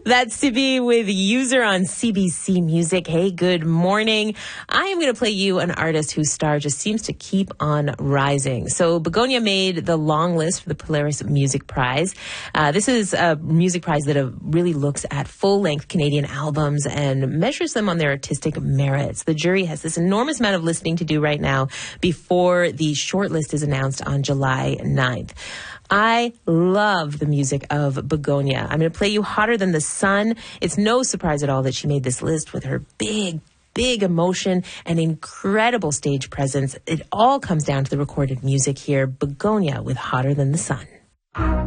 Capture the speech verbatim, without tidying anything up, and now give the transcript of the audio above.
That's to be with User on C B C Music. Hey, good morning. I am going to play you an artist whose star just seems to keep on rising. So Begonia made the long list for the Polaris Music Prize. Uh, this is a music prize that uh, really looks at full-length Canadian albums and measures them on their artistic merits. The jury has this enormous amount of listening to do right now before the shortlist is announced on July ninth. I love the music of Begonia. I'm going to play you Hotter Than the Sun. It's no surprise at all that she made this list with her big, big emotion and incredible stage presence. It all comes down to the recorded music here. Begonia with Hotter Than the Sun.